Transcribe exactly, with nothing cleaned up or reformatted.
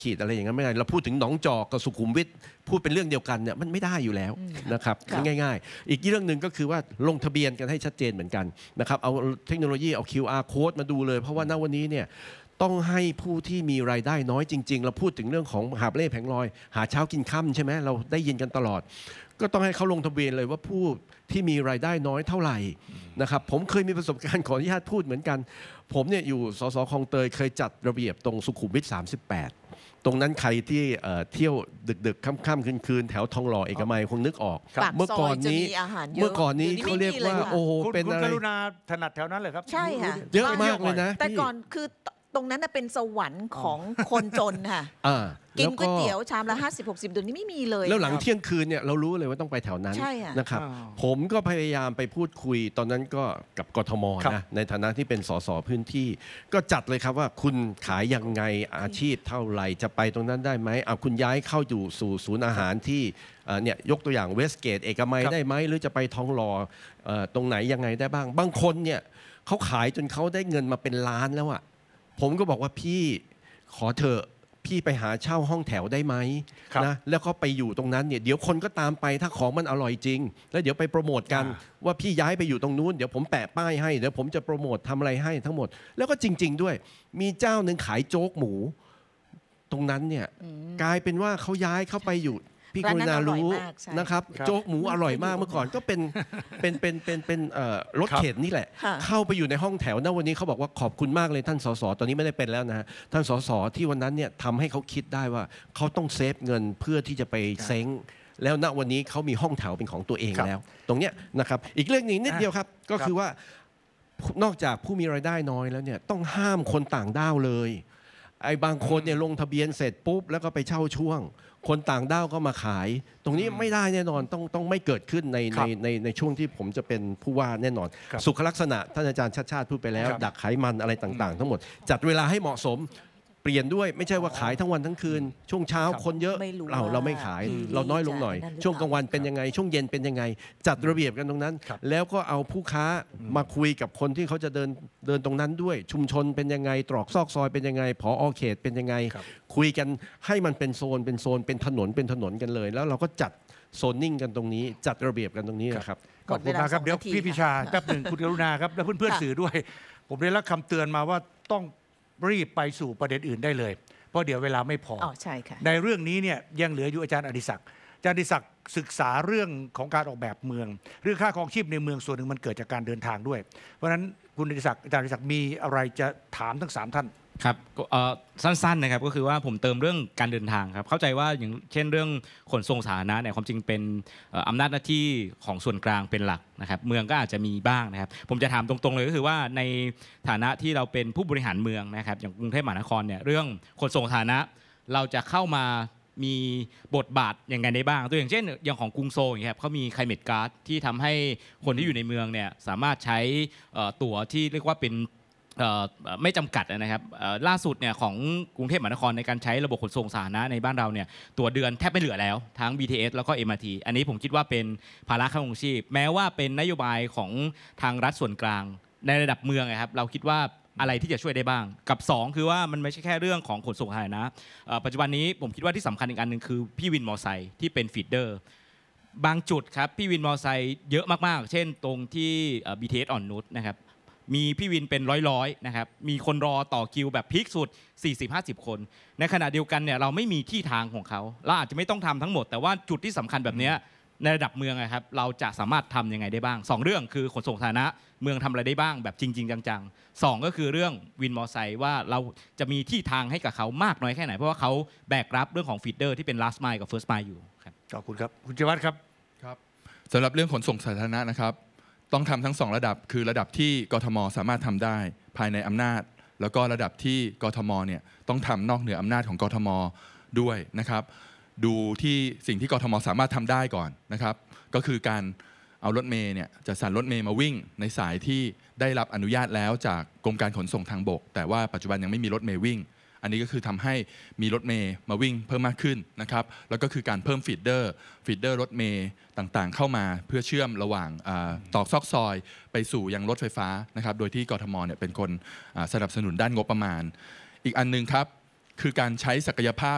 ขีดอะไรอย่างนั้นไม่ได้เราพูดถึงหนองจอกกับสุขุมวิทพูดเป็นเรื่องเดียวกันเนี่ยมันไม่ได้อยู่แล้วนะครับง่ายๆอีกเรื่องหนึ่งก็คือว่าลงทะเบียนกันให้ชัดเจนเหมือนกันนะครับเอาเทคโนโลยีเอา คิว อาร์ Code มาดูเลยเพราะว่าณวันนี้เนี่ยต้องให้ผู้ที่มีรายได้น้อยจริงๆเราพูดถึงเรื่องของหาบเล่แผงลอยหาเช้ากินค่ำใช่ไหมเราได้ยินกันตลอดก็ต้องให้เขาลงทะเบียนเลยว่าผู้ที่มีรายได้น้อยเท่าไหร่นะครับผมเคยมีประสบการณ์ขออนุญาตพูดเหมือนกันผมเนี่ยอยู่สสคลองเตยเคยจัดระเบียบตรงสุขุมวิทสามสิบแปดตรงนั้นใครที่เที่ยวดึกๆค่ำๆคืนๆแถวทองหล่อเอกมัยคงนึกออกเมื่อก่อนนี้เมื่อก่อนนี้เขาเรียกว่าโอ้โหเป็นอะไรคุณกรุณาถนัดแถวนั้นเลยครับใช่ค่ะเยอะมากเลยนะแต่ก่อนคือตรงนั้นเป็นสวรรค์ของคนจนค่ะกินก๋วยเตี๋ยวชามละห้าสิบ หกสิบเดี๋ยวนี้ไม่มีเลยแล้วหลังเที่ยงคืนเนี่ยเรารู้เลยว่าต้องไปแถวนั้นนะครับผมก็พยายามไปพูดคุยตอนนั้นก็กับกทมนะในฐานะที่เป็นสสพื้นที่ก็จัดเลยครับว่าคุณขายยังไงอาชีพเท่าไหร่จะไปตรงนั้นได้ไหมเอาคุณย้ายเข้าอยู่สู่ศูนย์อาหารที่เนี่ยยกตัวอย่างเวสเกตเอกมัยได้ไหมหรือจะไปทองหล่อตรงไหนยังไงได้บ้างบางคนเนี่ยเขาขายจนเขาได้เงินมาเป็นล้านแล้วอะผมก็บอกว่าพี่ขอเถอะพี่ไปหาเช่าห้องแถวได้ไหมนะแล้วก็ไปอยู่ตรงนั้นเนี่ยเดี๋ยวคนก็ตามไปถ้าของมันอร่อยจริงแล้วเดี๋ยวไปโปรโมทกันว่าพี่ย้ายไปอยู่ตรงนู้นเดี๋ยวผมแปะป้ายให้เดี๋ยวผมจะโปรโมททำอะไรให้ทั้งหมดแล้วก็จริงๆด้วยมีเจ้าหนึ่งขายโจ๊กหมูตรงนั้นเนี่ยกลายเป็นว่าเขาย้ายเข้าไปอยู่พี่กรุณารู้นะครับโจ๊กหมูอร่อยมากเมื่อก่อนก็เป็นเป็นเป็นเป็นเป็นรถเข็นนี่แหละเข้าไปอยู่ในห้องแถวณวันนี้เขาบอกว่าขอบคุณมากเลยท่านสสตอนนี้ไม่ได้เป็นแล้วนะฮะท่านสสที่วันนั้นเนี่ยทำให้เขาคิดได้ว่าเขาต้องเซฟเงินเพื่อที่จะไปเซ้งแล้วณวันนี้เขามีห้องแถวเป็นของตัวเองแล้วตรงเนี้ยนะครับอีกเรื่องนึงนิดเดียวครับก็คือว่านอกจากผู้มีรายได้น้อยแล้วเนี่ยต้องห้ามคนต่างด้าวเลยไอ้บางคนเนี่ยลงทะเบียนเสร็จปุ๊บแล้วก็ไปเช่าช่วงคนต่างด้าวก็มาขายตรงนี้ไม่ได้แน่นอนต้องต้องไม่เกิดขึ้นในในในในช่วงที่ผมจะเป็นผู้ว่าแน่นอนสุขลักษณะท่านอาจารย์ชาติชาติพูดไปแล้วดักไขมันอะไรต่างๆทั้งหมดจัดเวลาให้เหมาะสมเปลี่ยนด้วยไม่ใช่ว่าขายทั้งวันทั้งคืนช่วงเช้าคนเยอะเราเราไม่ขายเราน้อยลงหน่อยช่วงกลางวันเป็นยังไงช่วงเย็นเป็นยังไงจัดระเบียบกันตรงนั้นแล้วก็เอาผู้ค้ามาคุยกับคนที่เขาจะเดินเดินตรงนั้นด้วยชุมชนเป็นยังไงตรอกซอกซอยเป็นยังไงผอ.เขตเป็นยังไงคุยกันให้มันเป็นโซนเป็นโซนเป็นถนนเป็นถนนกันเลยแล้วเราก็จัดโซนนิ่งกันตรงนี้จัดระเบียบกันตรงนี้นะครับขอบคุณมากครับเดี๋ยวพี่พิชาแป๊บหนึ่งคุณกรุณาครับและเพื่อนๆสื่อด้วยผมได้รับคำเตือนมาว่าต้องรีบไปสู่ประเด็นอื่นได้เลยเพราะเดี๋ยวเวลาไม่พออ๋อใช่ค่ะในเรื่องนี้เนี่ยยังเหลืออยู่อาจารย์อดิศักดิ์อาจารย์อดิศักดิ์ศึกษาเรื่องของการออกแบบเมืองเรื่องค่าครองชีพในเมืองส่วนหนึ่งมันเกิดจากการเดินทางด้วยเพราะฉะนั้นคุณอดิศักดิ์อาจารย์อดิศักดิ์มีอะไรจะถามทั้งสามท่านครับสั้นๆนะครับก็คือว่าผมเติมเรื่องการเดินทางครับเข้าใจว่าอย่างเช่นเรื่องขนส่งสาธารณะเนี่ยความจริงเป็นอำนาจหน้าที่ของส่วนกลางเป็นหลักนะครับเมืองก็อาจจะมีบ้างนะครับผมจะถามตรงๆเลยก็คือว่าในฐานะที่เราเป็นผู้บริหารเมืองนะครับอย่างกรุงเทพมหานครเนี่ยเรื่องขนส่งสาธารณะเราจะเข้ามามีบทบาทอย่างไรได้บ้างตัวอย่างเช่นอย่างของกรุงโซลอย่างเงี้ยครับเขามีไคลเมทการ์ดที่ทำให้คนที่อยู่ในเมืองเนี่ยสามารถใช้ตั๋วที่เรียกว่าเป็นไม่จำกัดนะครับล่าสุดเนี่ยของกรุงเทพมหานครในการใช้ระบบขนส่งสาธารณะในบ้านเราเนี่ยตัวเดือนแทบไม่เหลือแล้วทั้ง บี ที เอส แล้วก็ เอ็ม อาร์ ที อันนี้ผมคิดว่าเป็นภาระค่าครองชีพแม้ว่าเป็นนโยบายของทางรัฐส่วนกลางในระดับเมืองนะครับเราคิดว่าอะไรที่จะช่วยได้บ้างกับสองคือว่ามันไม่ใช่แค่เรื่องของขนส่งสาธารณะปัจจุบันนี้ผมคิดว่าที่สำคัญอีกอันหนึ่งคือพี่วินมอเตอร์ไซค์ที่เป็นฟีดเดอร์บางจุดครับพี่วินมอเตอร์ไซค์เยอะมากๆเช่นตรงที่ บี ที เอส อ่อนนุชนะครับมีพี่วินเป็นร้อยๆนะครับมีคนรอต่อคิวแบบพีคสุด สี่สิบ ห้าสิบ คนในขณะเดียวกันเนี่ยเราไม่มีที่ทางของเขาเราอาจจะไม่ต้องทำทั้งหมดแต่ว่าจุดที่สำคัญแบบนี้ในระดับเมืองนะครับเราจะสามารถทำยังไงได้บ้างสองเรื่องคือขนส่งสาธารณะเมืองทำอะไรได้บ้างแบบจริงๆจังๆสองก็คือเรื่องวินมอเตอร์ไซค์ว่าเราจะมีที่ทางให้กับเขามากน้อยแค่ไหนเพราะว่าเขาแบกรับเรื่องของฟีดเดอร์ที่เป็น last mile กับ first mile อยู่ครับขอบคุณครับคุณจิวัฒน์ครับครับสำหรับเรื่องขนส่งสาธารณะนะครับต้องทำทั้งสองระดับคือระดับที่กทม.สามารถทำได้ภายในอำนาจแล้วก็ระดับที่กทม.เนี่ยต้องทำนอกเหนืออำนาจของกทม.ด้วยนะครับดูที่สิ่งที่กทม.สามารถทำได้ก่อนนะครับก็คือการเอารถเมล์เนี่ยจะสั่นรถเมล์มาวิ่งในสายที่ได้รับอนุญาตแล้วจากกรมการขนส่งทางบกแต่ว่าปัจจุบันยังไม่มีรถเมล์วิ่งอันนี้ก็คือทำให้มีรถเมล์มาวิ่งเพิ่มมากขึ้นนะครับแล้วก็คือการเพิ่มฟีดเดอร์ฟีดเดอร์รถเมล์ต่างๆเข้ามาเพื่อเชื่อมระหว่างตอกซอกซอยไปสู่ยังรถไฟฟ้านะครับโดยที่กทม.เนี่ยเป็นคนสนับสนุนด้านงบประมาณอีกอันนึงครับคือการใช้ศักยภาพ